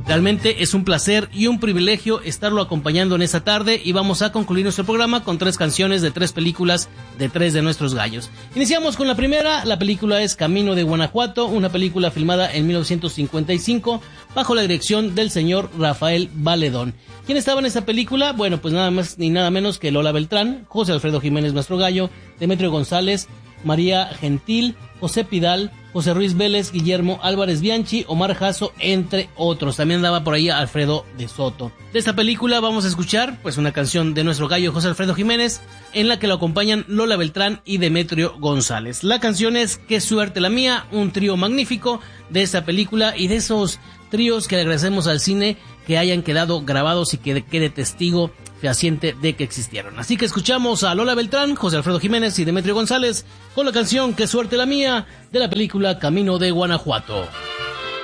Realmente es un placer y un privilegio estarlo acompañando en esta tarde y vamos a concluir nuestro programa con 3 canciones de 3 películas de 3 de nuestros gallos. Iniciamos con la primera, la película es Camino de Guanajuato, una película filmada en 1955 bajo la dirección del señor Rafael Valedón. ¿Quién estaba en esta película? Bueno, pues nada más ni nada menos que Lola Beltrán, José Alfredo Jiménez nuestro gallo, Demetrio González, María Gentil, José Pidal, José Ruiz Vélez, Guillermo Álvarez Bianchi, Omar Jasso, entre otros. También andaba por ahí Alfredo de Soto. De esta película vamos a escuchar pues una canción de nuestro gallo José Alfredo Jiménez, en la que lo acompañan Lola Beltrán y Demetrio González. La canción es Qué suerte la mía, un trío magnífico de esta película y de esos tríos que agradecemos al cine que hayan quedado grabados y que quede testigo fehaciente de que existieron. Así que escuchamos a Lola Beltrán, José Alfredo Jiménez y Demetrio González con la canción Qué suerte la mía de la película Camino de Guanajuato.